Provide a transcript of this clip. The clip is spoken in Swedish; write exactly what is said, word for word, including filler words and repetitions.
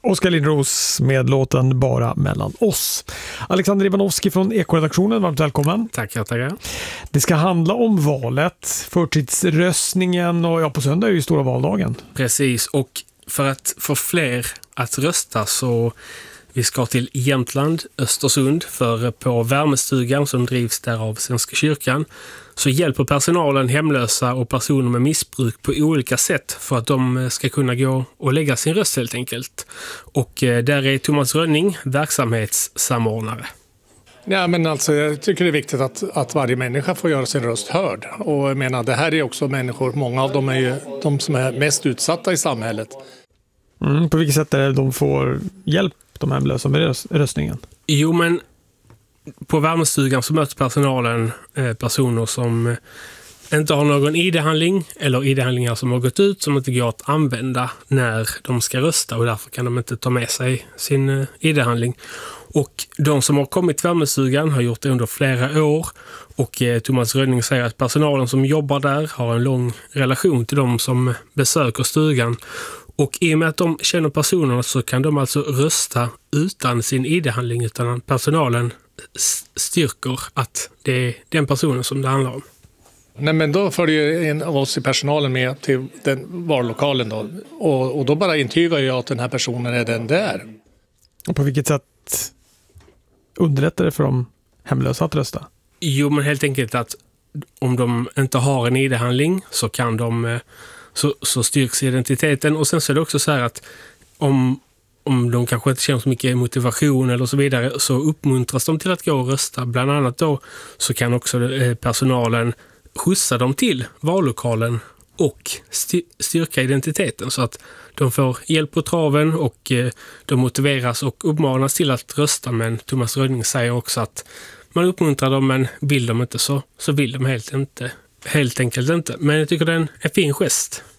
Oskar Lindros med låten Bara mellan oss. Alexander Ivanovski från Ekoredaktionen, varmt välkommen. Tackar, tackar. Det ska handla om valet, förtidsröstningen och ja, på söndag är ju stora valdagen. Precis, och för att få fler att rösta så vi ska till Jämtland, Östersund, för på värmestugan som drivs där av Svenska kyrkan så hjälper personalen hemlösa och personer med missbruk på olika sätt för att de ska kunna gå och lägga sin röst helt enkelt. Och där är Thomas Rönning verksamhetssamordnare. Ja, men alltså, jag tycker det är viktigt att, att varje människa får göra sin röst hörd. Och jag menar, det här är också människor, många av dem är ju de som är mest utsatta i samhället. Mm, på vilket sätt är det de får hjälp, de hemlösa, med röstningen? Jo, men på värmestugan så möter personalen eh, personer som inte har någon I D-handling eller I D-handlingar som har gått ut som inte går att använda när de ska rösta och därför kan de inte ta med sig sin eh, I D-handling. Och de som har kommit till värmestugan har gjort det under flera år och eh, Thomas Rönning säger att personalen som jobbar där har en lång relation till de som besöker stugan. Och i och med att de känner personerna så kan de alltså rösta utan sin I D-handling utan att personalen styrker att det är den personen som det handlar om. Nej, men då följer en av oss i personalen med till den vallokalen då. Och, och då bara intygar jag att den här personen är den där. Och på vilket sätt underlättar det för de hemlösa att rösta? Jo, men helt enkelt att om de inte har en I D-handling så kan de så, så styrks identiteten. Och sen så är det också så här att om, om de kanske inte känner så mycket motivation eller så vidare så uppmuntras de till att gå och rösta. Bland annat då så kan också personalen skjutsa dem till vallokalen och styrka identiteten så att de får hjälp på traven och de motiveras och uppmanas till att rösta. Men Thomas Rönning säger också att man uppmuntrar dem, men vill de inte så, så vill de helt, inte, helt enkelt inte. Men jag tycker det är en, en fin gest.